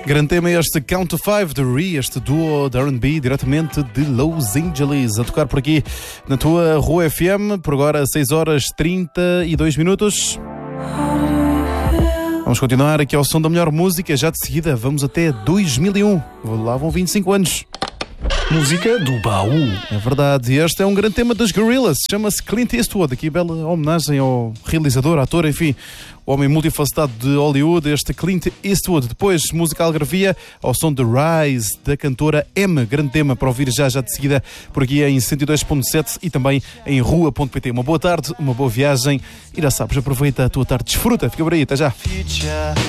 Grande tema este Count to Five de Ree, este duo de R&B diretamente de Los Angeles, a tocar por aqui na tua Rua FM, por agora 6h32. Vamos continuar aqui ao som da melhor música, já de seguida vamos até 2001, lá vão 25 anos. Música do baú. É verdade, e este é um grande tema dos Gorillaz, chama-se Clint Eastwood, aqui bela homenagem ao realizador, ator, enfim, o homem multifacetado de Hollywood, este Clint Eastwood. Depois, música algarvia ao som de Rise, da cantora M, grande tema para ouvir já de seguida, por aqui em 102.7 e também em rua.pt. Uma boa tarde, uma boa viagem, e já sabes, aproveita a tua tarde, desfruta, fica por aí, até já.